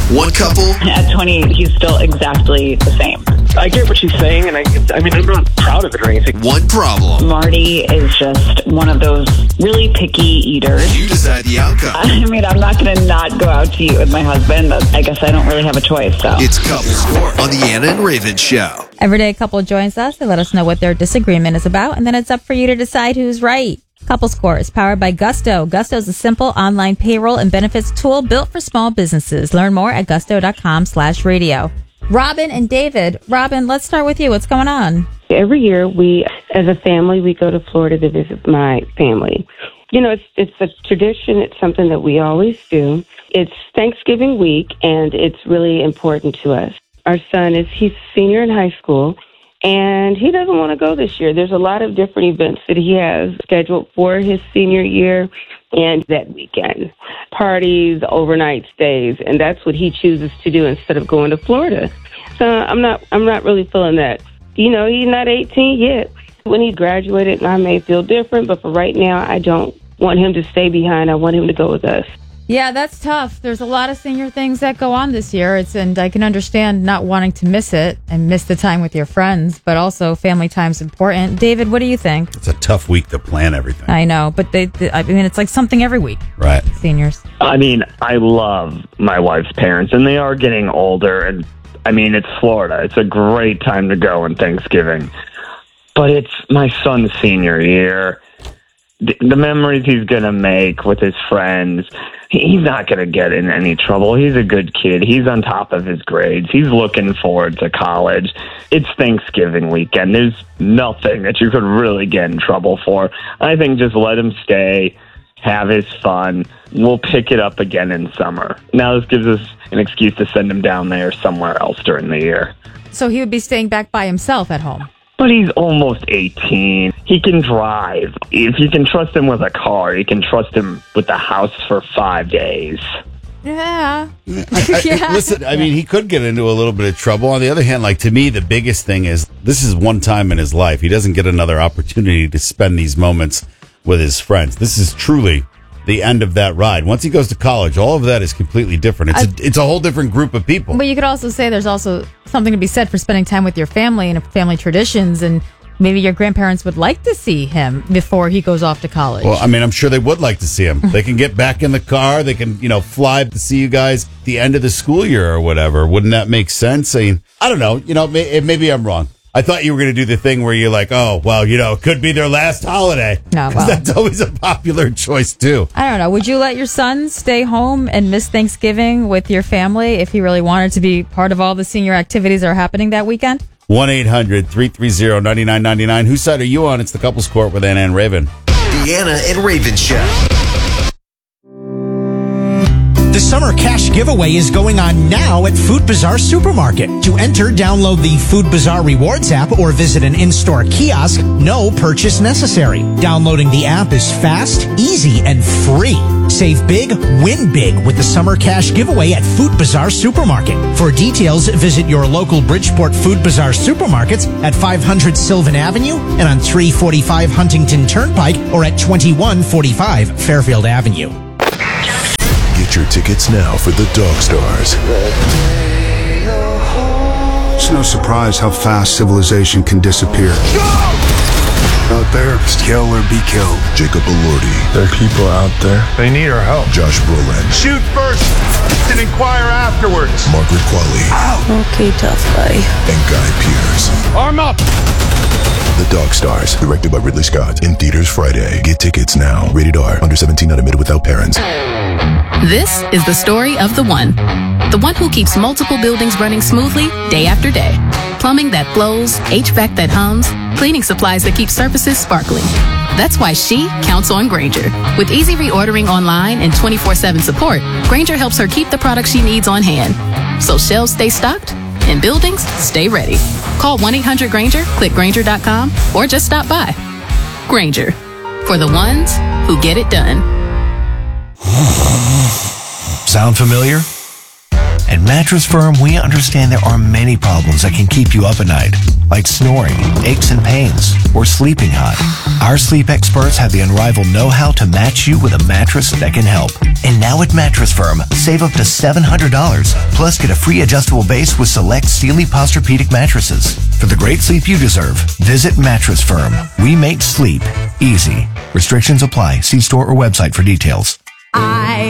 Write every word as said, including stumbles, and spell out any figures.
One couple. At twenty-eight, he's still exactly the same. I get what she's saying, and I, I mean, I'm not proud of it or anything. One problem. Marty is just one of those really picky eaters. You decide the outcome. I mean, I'm not going to not go out to eat with my husband. I guess I don't really have a choice, so. It's Couple Score on the Anna and Raven Show. Every day a couple joins us. They let us know what their disagreement is about, and then it's up for you to decide who's right. Couple Score is powered by Gusto. Gusto is a simple online payroll and benefits tool built for small businesses. Learn more at gusto.com slash radio. Robin and David. Robin, let's start with you. What's going on? Every year, we, as a family, we go to Florida to visit my family. You know, it's it's a tradition. It's something that we always do. It's Thanksgiving week, and it's really important to us. Our son is, he's a senior in high school, and he doesn't want to go this year. There's a lot of different events that he has scheduled for his senior year and that weekend. Parties, overnight stays, and that's what he chooses to do instead of going to Florida. So I'm not I'm not really feeling that. You know, he's not eighteen yet. When he graduated, I may feel different, but for right now, I don't want him to stay behind. I want him to go with us. Yeah, that's tough. There's a lot of senior things that go on this year. It's and I can understand not wanting to miss it and miss the time with your friends, but also family time's important. David, what do you think? It's a tough week to plan everything. I know, but they, they I mean, it's like something every week. Right. Seniors. I mean, I love my wife's parents, and they are getting older, and I mean, it's Florida. It's a great time to go on Thanksgiving. But it's my son's senior year. The, the memories he's going to make with his friends, he's not going to get in any trouble. He's a good kid. He's on top of his grades. He's looking forward to college. It's Thanksgiving weekend. There's nothing that you could really get in trouble for. I think just let him stay, have his fun. We'll pick it up again in summer. Now this gives us an excuse to send him down there somewhere else during the year. So he would be staying back by himself at home. But he's almost eighteen. He can drive. If you can trust him with a car, you can trust him with the house for five days. Yeah. I, I, yeah. Listen, I mean, he could get into a little bit of trouble. On the other hand, like to me, the biggest thing is this is one time in his life. He doesn't get another opportunity to spend these moments with his friends. This is truly the end of that ride. Once he goes to college, all of that is completely different. It's a, it's a whole different group of people. But you could also say there's also something to be said for spending time with your family and family traditions, and maybe your grandparents would like to see him before he goes off to college. Well, I mean, I'm sure they would like to see him. They can get back in the car. They can, you know, fly to see you guys at the end of the school year or whatever. Wouldn't that make sense? I mean, I don't know. You know, may, maybe I'm wrong. I thought you were going to do the thing where you're like, oh, well, you know, it could be their last holiday. No, well. That's always a popular choice, too. I don't know. Would you let your son stay home and miss Thanksgiving with your family if he really wanted to be part of all the senior activities that are happening that weekend? one eight hundred three three zero nine nine nine nine. Whose side are you on? It's the Couples Court with Anna and Raven. The Anna and Raven Show. The summer cash giveaway is going on now at Food Bazaar Supermarket. To enter, download the Food Bazaar Rewards app or visit an in-store kiosk. No purchase necessary. Downloading the app is fast, easy, and free. Save big, win big with the summer cash giveaway at Food Bazaar Supermarket. For details, visit your local Bridgeport Food Bazaar Supermarkets at five hundred Sylvan Avenue and on three forty-five Huntington Turnpike or at twenty-one forty-five Fairfield Avenue. Get your tickets now for the Dog Stars. It's no surprise how fast civilization can disappear. Out there, just kill or be killed. Jacob Elordi. There are people out there. They need our help. Josh Brolin. Shoot first and inquire afterwards. Margaret Qualley. Okay, tough guy. And Guy Pearce. Arm up! The Dog Stars, directed by Ridley Scott. In theaters Friday. Get tickets now. Rated R. Under seventeen, not admitted without parents. This is the story of the one. The one who keeps multiple buildings running smoothly day after day. Plumbing that flows, H V A C that hums, cleaning supplies that keep surfaces sparkling. That's why she counts on Grainger. With easy reordering online and twenty-four seven support, Grainger helps her keep the products she needs on hand. So shelves stay stocked and buildings stay ready. Call one eight hundred Grainger, click Grainger dot com, or just stop by. Grainger, for the ones who get it done. Sound familiar? At Mattress Firm, we understand there are many problems that can keep you up at night, like snoring, aches and pains, or sleeping hot. Our sleep experts have the unrivaled know-how to match you with a mattress that can help. And now at Mattress Firm, save up to seven hundred dollars, plus get a free adjustable base with select Sealy Posturepedic mattresses. For the great sleep you deserve, visit Mattress Firm. We make sleep easy. Restrictions apply. See store or website for details. I